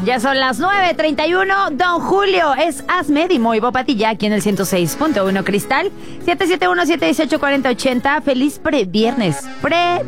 Ya son las 9:31. Don Julio es Asmed y Moibo Patilla aquí en el 106.1 Cristal. 771-718-4080. Feliz pre-viernes.